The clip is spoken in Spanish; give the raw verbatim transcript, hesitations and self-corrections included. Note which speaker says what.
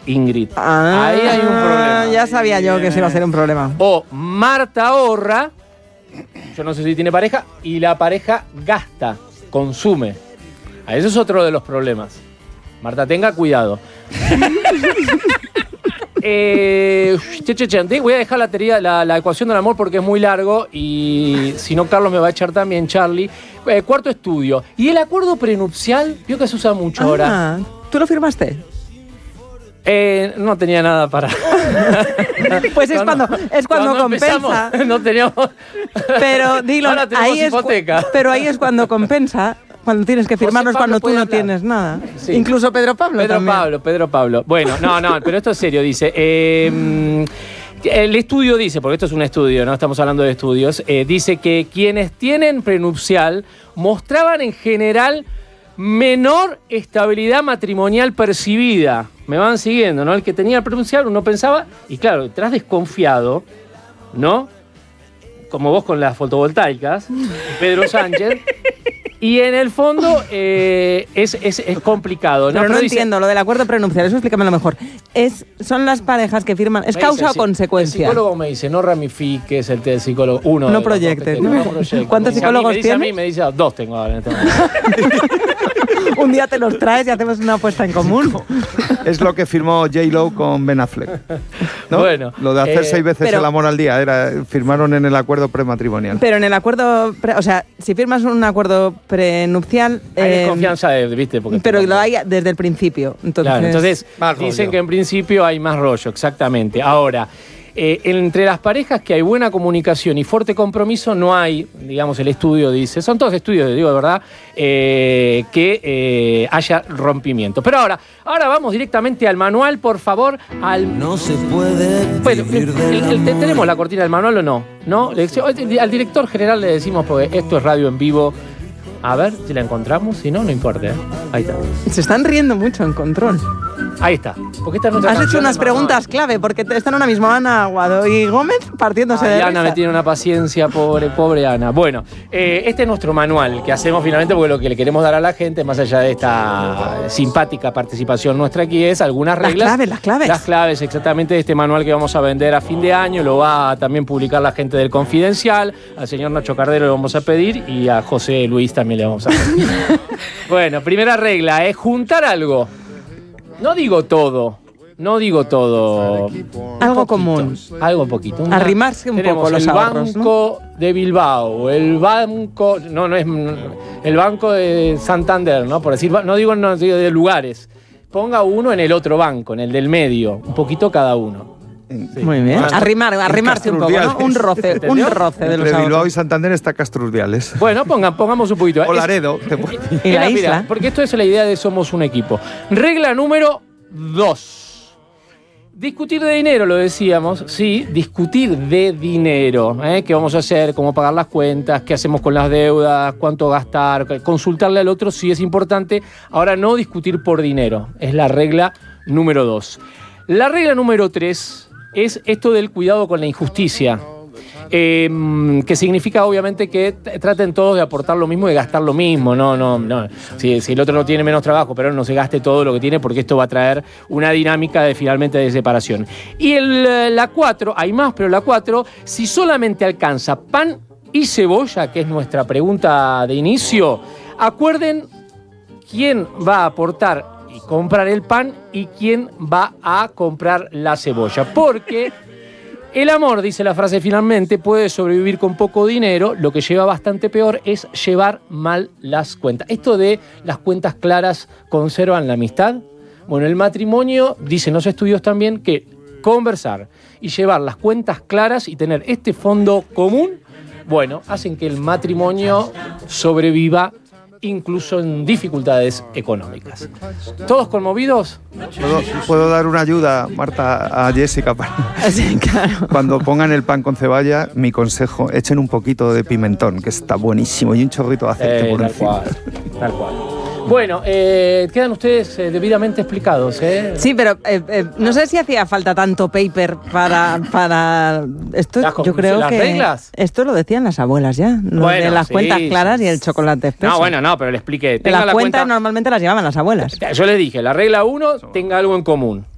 Speaker 1: Ingrid.
Speaker 2: Ah,
Speaker 1: ahí hay un problema.
Speaker 2: Ya sabía yo que ese iba a ser un problema.
Speaker 1: O Marta ahorra, yo no sé si tiene pareja, y la pareja gasta, consume. Ah, ese es otro de los problemas. Marta, tenga cuidado. eh, che, che, che, voy a dejar la, teoría, la, la ecuación del amor porque es muy largo y si no Carlos me va a echar también, Charlie. Eh, cuarto estudio. Y el acuerdo prenupcial, vio que se usa mucho
Speaker 2: ah,
Speaker 1: ahora.
Speaker 2: ¿Tú lo firmaste?
Speaker 1: Eh, no tenía nada para...
Speaker 2: Pues es cuando, es cuando, cuando compensa.
Speaker 1: No teníamos...
Speaker 2: Pero dilo,
Speaker 1: ahora tenemos
Speaker 2: ahí
Speaker 1: hipoteca.
Speaker 2: Es, pero ahí es cuando compensa. Cuando tienes que firmarnos, cuando tú no hablar. Tienes nada.
Speaker 1: Sí.
Speaker 2: Incluso Pedro Pablo
Speaker 1: Pedro
Speaker 2: también.
Speaker 1: Pablo, Pedro Pablo. Bueno, no, no, pero esto es serio, dice. Eh, el estudio dice, porque esto es un estudio, no estamos hablando de estudios, eh, dice que quienes tienen prenupcial mostraban en general menor estabilidad matrimonial percibida. Me van siguiendo, ¿no? El que tenía el prenupcial, uno pensaba, y claro, detrás desconfiado, ¿no? Como vos con las fotovoltaicas, Pedro Sánchez. Y en el fondo eh, es, es, es complicado, ¿no?
Speaker 2: Pero, Pero no
Speaker 1: dice,
Speaker 2: entiendo lo del acuerdo prenupcial, eso explícamelo mejor. Es, son las parejas que firman, ¿es causa
Speaker 1: dice,
Speaker 2: o consecuencia?
Speaker 1: El psicólogo me dice, no ramifiques el, el psicólogo, uno.
Speaker 2: No proyectes.
Speaker 1: No, no proyectes.
Speaker 2: ¿Cuántos psicólogos
Speaker 1: tienes?
Speaker 2: tienes?
Speaker 1: A mí me dice, dos tengo ahora en este momento.
Speaker 2: Un día te los traes y hacemos una apuesta en común.
Speaker 3: Es lo que firmó J-Lo con Ben Affleck, ¿no?
Speaker 1: Bueno,
Speaker 3: lo de hacer
Speaker 1: eh,
Speaker 3: seis veces
Speaker 2: pero,
Speaker 3: el amor al día, era, firmaron en el acuerdo prematrimonial.
Speaker 2: Pero en el acuerdo, pre, o sea, si firmas un acuerdo prenupcial...
Speaker 1: Hay
Speaker 2: eh,
Speaker 1: desconfianza, ¿viste? Porque
Speaker 2: pero lo hay desde el principio. Entonces,
Speaker 1: claro, entonces
Speaker 3: más
Speaker 1: dicen
Speaker 3: rollo.
Speaker 1: que en principio hay más rollo, exactamente. Ahora... Eh, entre las parejas que hay buena comunicación y fuerte compromiso no hay, digamos, el estudio dice, son todos estudios, digo de verdad, eh, que eh, haya rompimiento. Pero ahora, ahora vamos directamente al manual, por favor, al...
Speaker 4: No se puede
Speaker 1: Bueno,
Speaker 4: vivir del
Speaker 1: el, el,
Speaker 4: amor.
Speaker 1: ¿tenemos la cortina del manual o no? ¿No? Le, al director general le decimos, porque esto es radio en vivo. A ver si la encontramos, si no, no importa. ¿eh? Ahí está.
Speaker 2: se están riendo mucho en control.
Speaker 1: Ahí está. Porque esta es nuestra
Speaker 2: Has hecho
Speaker 1: canción
Speaker 2: unas
Speaker 1: del manual.
Speaker 2: preguntas clave, porque están ahora mismo Ana Aguado y Gómez partiéndose
Speaker 1: Ay,
Speaker 2: de
Speaker 1: Ana
Speaker 2: risa.
Speaker 1: me tiene una paciencia, pobre, pobre Ana. Bueno, eh, este es nuestro manual que hacemos finalmente porque lo que le queremos dar a la gente, más allá de esta simpática participación nuestra aquí, es algunas
Speaker 2: Las
Speaker 1: reglas.
Speaker 2: claves, las claves.
Speaker 1: Las claves, exactamente, de este manual que vamos a vender a fin de año. Lo va a también publicar la gente del Confidencial. Al señor Nacho Cardero le vamos a pedir y a José Luis también le vamos a pedir. Bueno, primera regla es juntar algo. No digo todo. No digo todo.
Speaker 2: Algo
Speaker 1: Poquito,
Speaker 2: común.
Speaker 1: Algo poquito. Una-
Speaker 2: Arrimarse un
Speaker 1: tenemos
Speaker 2: poco los
Speaker 1: el
Speaker 2: ahorros,
Speaker 1: Banco de Bilbao, el banco, no, no es el Banco de Santander, ¿no? Por decir, no digo, no digo de lugares. Ponga uno en el otro banco, en el del medio, un poquito cada uno. Sí.
Speaker 2: Muy bien.
Speaker 1: Bueno,
Speaker 2: Arrimar, arrimarse un poco, ¿no?
Speaker 3: Castrurdiales.
Speaker 2: Un roce, un
Speaker 1: ¿Entendió?
Speaker 2: roce de los
Speaker 3: Entre Bilbao y
Speaker 2: ahorros.
Speaker 3: Santander está Castrurdiales.
Speaker 1: Bueno, pongan, pongamos un poquito.
Speaker 3: O
Speaker 1: Es-
Speaker 3: Laredo. te puedo-
Speaker 2: Y la
Speaker 1: Mira, mira,
Speaker 2: isla.
Speaker 1: porque esto es la idea de Somos un Equipo. Regla número dos. Discutir de dinero, lo decíamos, sí, discutir de dinero. ¿eh? ¿Qué vamos a hacer? ¿Cómo pagar las cuentas? ¿Qué hacemos con las deudas? ¿Cuánto gastar? Consultarle al otro sí es importante. Ahora, no discutir por dinero. Es la regla número dos. La regla número tres es esto del cuidado con la injusticia. Eh, que significa obviamente que t- traten todos de aportar lo mismo y de gastar lo mismo. No, no, no. Si, si el otro no tiene menos trabajo, pero no se gaste todo lo que tiene, porque esto va a traer una dinámica de finalmente de separación. Y el, eh, la cuatro, hay más, pero la cuatro, si solamente alcanza pan y cebolla, que es nuestra pregunta de inicio, acuerden quién va a aportar y comprar el pan y quién va a comprar la cebolla. Porque el amor, dice la frase finalmente, puede sobrevivir con poco dinero. Lo que lleva bastante peor es llevar mal las cuentas. Esto de las cuentas claras conservan la amistad. Bueno, el matrimonio, dicen los estudios también, que conversar y llevar las cuentas claras y tener este fondo común, bueno, hacen que el matrimonio sobreviva incluso en dificultades económicas. ¿Todos conmovidos?
Speaker 3: ¿Puedo, puedo dar una ayuda, Marta, a Jessica? Para...
Speaker 2: Sí, claro.
Speaker 3: Cuando pongan el pan con ceballa, mi consejo, echen un poquito de pimentón, que está buenísimo, y un chorrito de aceite
Speaker 1: Eh,
Speaker 3: por
Speaker 1: tal
Speaker 3: encima.
Speaker 1: cual, tal cual. Bueno, eh, quedan ustedes eh, debidamente explicados, ¿eh?
Speaker 2: Sí, pero eh, eh, no sé si hacía falta tanto paper para, para esto.
Speaker 1: Las
Speaker 2: Yo creo
Speaker 1: las
Speaker 2: que
Speaker 1: reglas.
Speaker 2: esto lo decían las abuelas ya, lo
Speaker 1: Bueno,
Speaker 2: de las
Speaker 1: sí,
Speaker 2: cuentas claras
Speaker 1: sí.
Speaker 2: y el chocolate espeso.
Speaker 1: No, bueno, no, pero le expliqué.
Speaker 2: De
Speaker 1: Tenga
Speaker 2: las
Speaker 1: la
Speaker 2: cuentas
Speaker 1: cuenta.
Speaker 2: normalmente las llevaban las abuelas.
Speaker 1: Yo le dije, la regla uno, tenga algo en común.